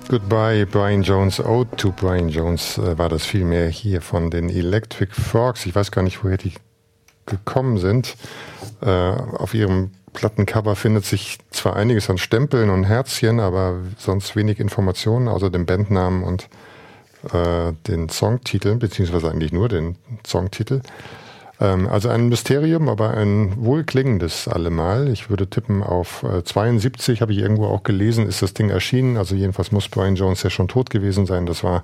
Goodbye, Brian Jones, Ode to Brian Jones war das vielmehr hier von den Electric Forks. Ich weiß gar nicht, woher die gekommen sind. Auf ihrem Plattencover findet sich zwar einiges an Stempeln und Herzchen, aber sonst wenig Informationen, außer dem Bandnamen und den Songtitel, beziehungsweise eigentlich nur den Songtitel. Also ein Mysterium, aber ein wohlklingendes allemal. Ich würde tippen auf 72, habe ich irgendwo auch gelesen, ist das Ding erschienen. Also jedenfalls muss Brian Jones ja schon tot gewesen sein. Das war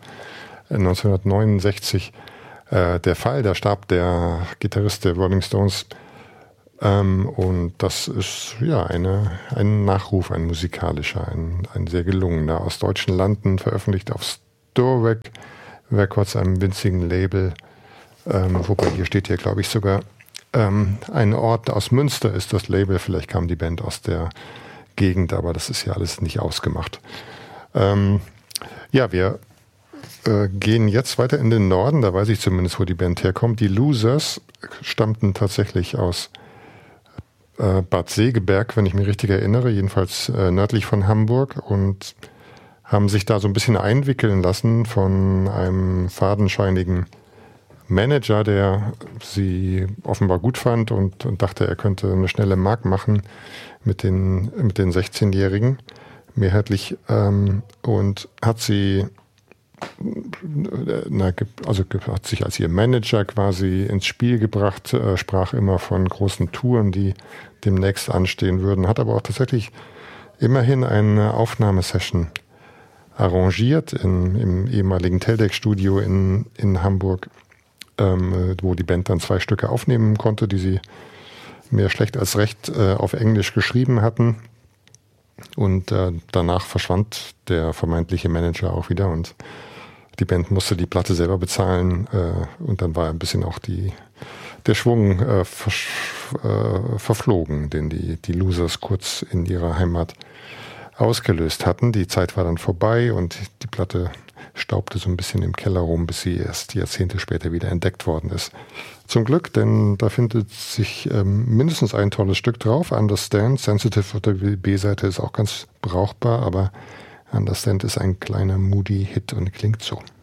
1969 der Fall. Da starb der Gitarrist der Rolling Stones. Und das ist ja ein Nachruf, ein musikalischer, ein sehr gelungener, aus deutschen Landen, veröffentlicht auf Storweg Records, einem winzigen Label. Wobei hier steht hier, glaube ich, sogar ein Ort aus Münster ist das Label. Vielleicht kam die Band aus der Gegend, aber das ist ja alles nicht ausgemacht. Ja, wir gehen jetzt weiter in den Norden. Da weiß ich zumindest, wo die Band herkommt. Die Losers stammten tatsächlich aus Bad Segeberg, wenn ich mich richtig erinnere, jedenfalls nördlich von Hamburg, und haben sich da so ein bisschen einwickeln lassen von einem fadenscheinigen Manager, der sie offenbar gut fand und dachte, er könnte eine schnelle Mark machen mit den 16-Jährigen, mehrheitlich, und hat sie hat sich als ihr Manager quasi ins Spiel gebracht, sprach immer von großen Touren, die demnächst anstehen würden, hat aber auch tatsächlich immerhin eine Aufnahmesession arrangiert im ehemaligen Teldec-Studio in Hamburg, wo die Band dann 2 Stücke aufnehmen konnte, die sie mehr schlecht als recht auf Englisch geschrieben hatten. Und danach verschwand der vermeintliche Manager auch wieder und die Band musste die Platte selber bezahlen, und dann war ein bisschen auch der Schwung verflogen, den die Losers kurz in ihrer Heimat ausgelöst hatten. Die Zeit war dann vorbei und die Platte staubte so ein bisschen im Keller rum, bis sie erst Jahrzehnte später wieder entdeckt worden ist. Zum Glück, denn da findet sich mindestens ein tolles Stück drauf. Understand, Sensitive auf der B-Seite ist auch ganz brauchbar, aber Understand ist ein kleiner Moody-Hit und klingt so.